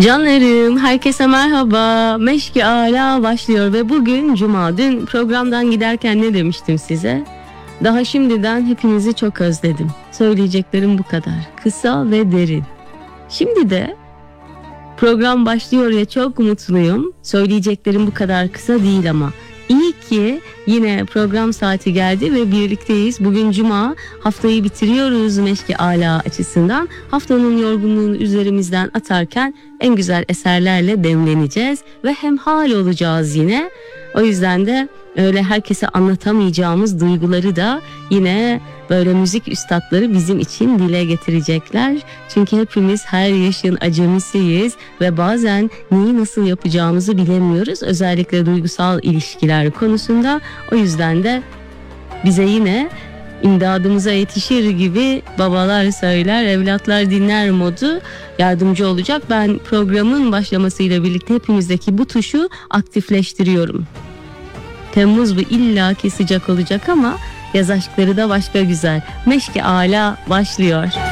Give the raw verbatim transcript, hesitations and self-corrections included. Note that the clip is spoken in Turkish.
Canlarım, herkese merhaba. Meşki Ala başlıyor ve bugün Cuma. Dün programdan giderken ne demiştim size? Daha şimdiden hepinizi çok özledim. Söyleyeceklerim bu kadar. Kısa ve derin. Şimdi de program başlıyor ya, çok mutluyum. Söyleyeceklerim bu kadar kısa değil ama. İyi ki yine program saati geldi ve birlikteyiz. Bugün Cuma, haftayı bitiriyoruz Meşki Ala açısından. Haftanın yorgunluğunu üzerimizden atarken en güzel eserlerle demleneceğiz ve hemhal olacağız yine. O yüzden de öyle herkese anlatamayacağımız duyguları da yine böyle müzik üstadları bizim için dile getirecekler. Çünkü hepimiz her yaşın acemisiyiz ve bazen neyi nasıl yapacağımızı bilemiyoruz. Özellikle duygusal ilişkiler konusunda. O yüzden de bize yine imdadımıza yetişir gibi babalar söyler, evlatlar dinler modu yardımcı olacak. Ben programın başlamasıyla birlikte hepimizdeki bu tuşu aktifleştiriyorum. Temmuz bu illaki sıcak olacak ama yaz aşkları da başka güzel. Meşki Ala başlıyor.